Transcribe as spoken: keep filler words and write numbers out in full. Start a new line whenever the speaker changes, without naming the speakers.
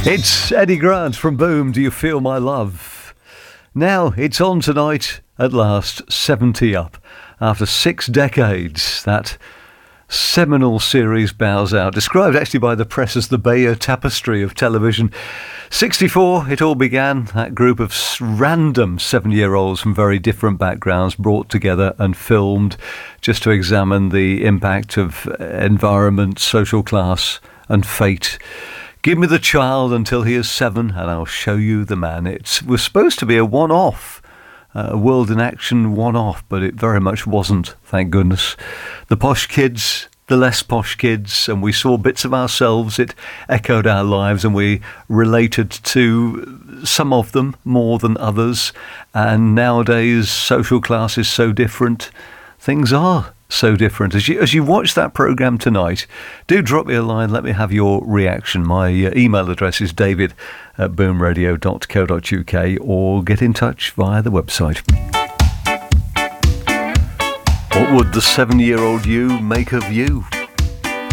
It's Eddie Grant from Boom, Do You Feel My Love? Now, it's on tonight at last, seventy up. After six decades, that seminal series bows out, described actually by the press as the Bayeux Tapestry of television. sixty-four, it all began, that group of random seven-year-olds from very different backgrounds brought together and filmed just to examine the impact of environment, social class and fate. Give me the child until he is seven and I'll show you the man. It was supposed to be a one-off, uh, a World in Action one-off, but it very much wasn't, thank goodness. The posh kids, the less posh kids, and we saw bits of ourselves. It echoed our lives and we related to some of them more than others. And nowadays, social class is so different. Things are so different. As you as you watch that programme tonight, do drop me a line, let me have your reaction. My uh, email address is david at boomradio dot co dot uk, or get in touch via the website. What would the seven-year-old you make of you?